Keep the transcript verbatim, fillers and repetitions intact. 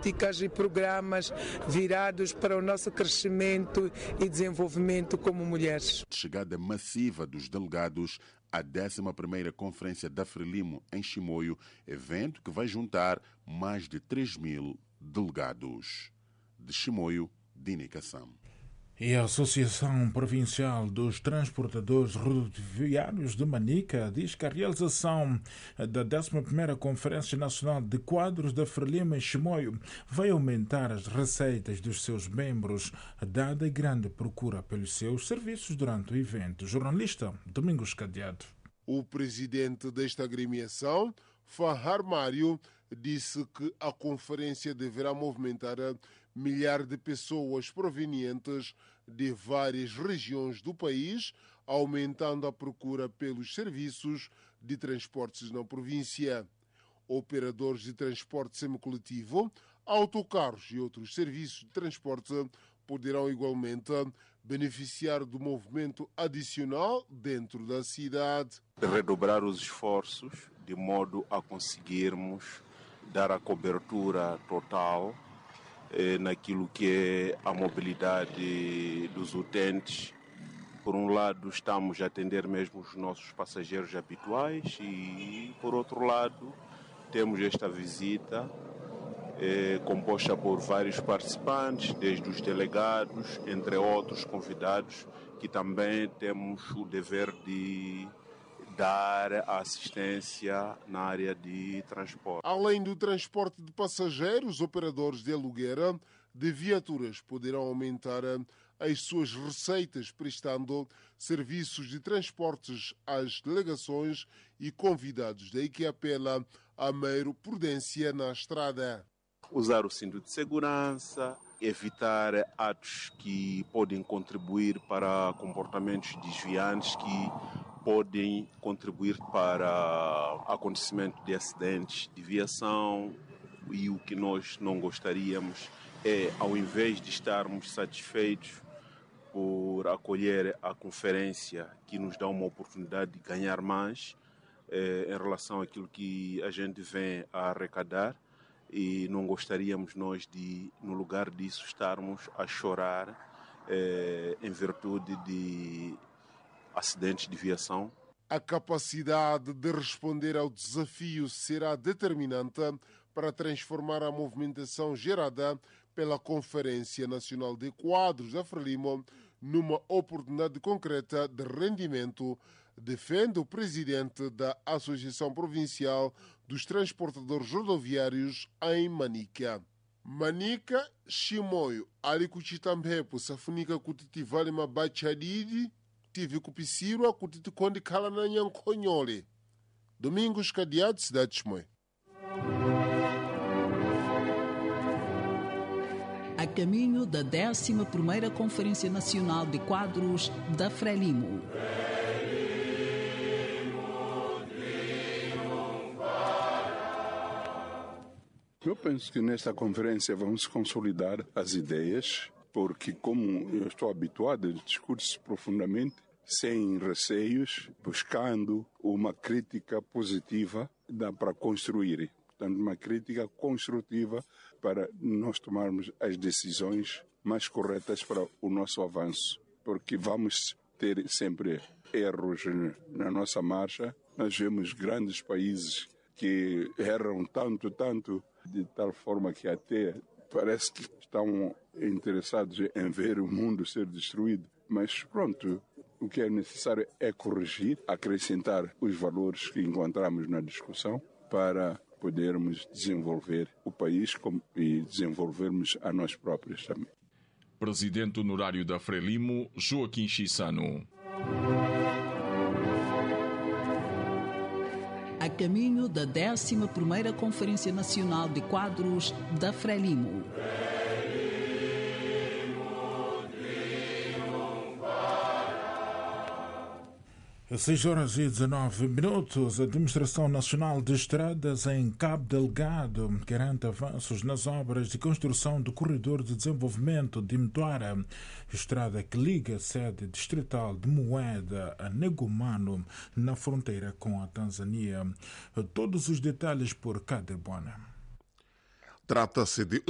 políticas e programas virados para o nosso crescimento e desenvolvimento como mulheres. Chegada massiva dos delegados à décima primeira Conferência da Frelimo em Chimoio, evento que vai juntar mais de três mil delegados. De Chimoio, Dini Kassam. E a Associação Provincial dos Transportadores Rodoviários de Manica diz que a realização da décima primeira Conferência Nacional de Quadros da Frelimo em Chimoio vai aumentar as receitas dos seus membros, dada a grande procura pelos seus serviços durante o evento. Jornalista Domingos Cadeado. O presidente desta agremiação, Fahar Mário, disse que a conferência deverá movimentar milhares de pessoas provenientes de várias regiões do país, aumentando a procura pelos serviços de transportes na província. Operadores de transporte semicoletivo, autocarros e outros serviços de transporte poderão igualmente beneficiar do movimento adicional dentro da cidade. Redobrar os esforços de modo a conseguirmos dar a cobertura total eh, naquilo que é a mobilidade dos utentes. Por um lado, estamos a atender mesmo os nossos passageiros habituais e, por outro lado, temos esta visita eh, composta por vários participantes, desde os delegados, entre outros convidados, que também temos o dever de dar assistência na área de transporte. Além do transporte de passageiros, operadores de aluguer de viaturas poderão aumentar as suas receitas prestando serviços de transportes às delegações e convidados. Daí que apela a maior prudência na estrada. Usar o cinto de segurança, evitar atos que podem contribuir para comportamentos desviantes que podem contribuir para acontecimento de acidentes de viação, e o que nós não gostaríamos é, ao invés de estarmos satisfeitos por acolher a conferência que nos dá uma oportunidade de ganhar mais eh, em relação àquilo que a gente vem a arrecadar, e não gostaríamos nós de, no lugar disso, estarmos a chorar eh, em virtude de acidentes de viação. A capacidade de responder ao desafio será determinante para transformar a movimentação gerada pela Conferência Nacional de Quadros da Frelimo numa oportunidade concreta de rendimento, defende o presidente da Associação Provincial dos Transportadores Rodoviários em Manica. Manica, Chimoio, ali kuchitambepo, safunika kutitivali mabachadidi, tive kupisiru a kutitikonde kala na nyankhonyole. Domingos Cadeado, cidade de Chimoio. A caminho da décima primeira Conferência Nacional de Quadros da Frelimo. Eu penso que nesta conferência vamos consolidar as ideias, porque como eu estou habituado a discutir profundamente, sem receios, buscando uma crítica positiva, dá para construir. Portanto, uma crítica construtiva para nós tomarmos as decisões mais corretas para o nosso avanço, porque vamos ter sempre erros na nossa marcha. Nós vemos grandes países que erram tanto, tanto, de tal forma que até parece que estão interessados em ver o mundo ser destruído. Mas pronto, o que é necessário é corrigir, acrescentar os valores que encontramos na discussão para podermos desenvolver o país e desenvolvermos a nós próprios também. Presidente honorário da Frelimo, Joaquim Chissano. A caminho da décima primeira Conferência Nacional de Quadros da Frelimo. Às seis horas e dezanove minutos, a Administração Nacional de Estradas em Cabo Delgado garante avanços nas obras de construção do corredor de desenvolvimento de Mtwara, estrada que liga a sede distrital de Moeda a Negomano, na fronteira com a Tanzânia. Todos os detalhes por Kader Bona. Trata-se de